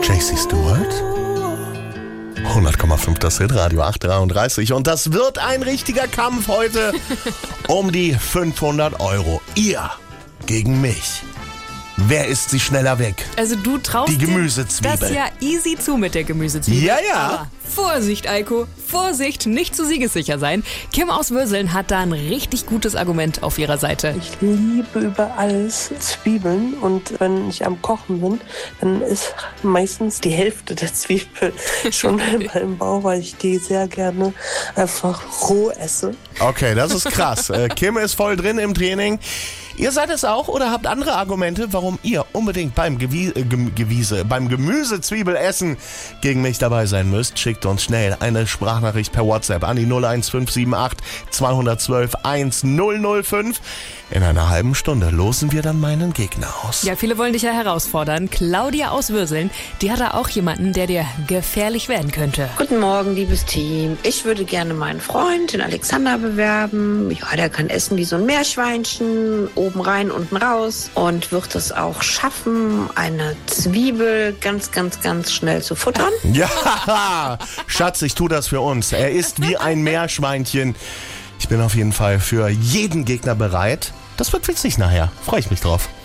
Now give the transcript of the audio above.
JC Stewart? 100,5 das Hitradio 833 und das wird ein richtiger Kampf heute um die 500 Euro. Ihr gegen mich. Wer ist sie schneller weg? Also du traust Die Gemüsezwiebel. das ja easy zu mit der Gemüsezwiebel. Ja. Aber Vorsicht, Eiko, Vorsicht, nicht zu siegessicher sein. Kim aus Würseln hat da ein richtig gutes Argument auf ihrer Seite. Ich liebe über alles Zwiebeln und wenn ich am Kochen bin, dann ist meistens die Hälfte der Zwiebel schon in meinem Bauch, weil ich die sehr gerne einfach roh esse. Okay, das ist krass. Kim ist voll drin im Training. Ihr seid es auch oder habt andere Argumente, warum ihr unbedingt beim Gemüsezwiebelessen gegen mich dabei sein müsst? Schickt uns schnell eine Sprachnachricht per WhatsApp an die 01578 212 1005. In einer halben Stunde losen wir dann meinen Gegner aus. Ja, viele wollen dich ja herausfordern. Claudia aus Würseln, die hat da auch jemanden, der dir gefährlich werden könnte. Guten Morgen, liebes Team. Ich würde gerne meinen Freund, den Alexander, bewerben. Ja, der kann essen wie so ein Meerschweinchen, oben rein, unten raus und wird es auch schaffen, eine Zwiebel ganz, ganz, ganz schnell zu futtern. Ja, Schatz, ich tu das für uns. Er ist wie ein Meerschweinchen. Ich bin auf jeden Fall für jeden Gegner bereit. Das wird witzig nachher. Freue ich mich drauf.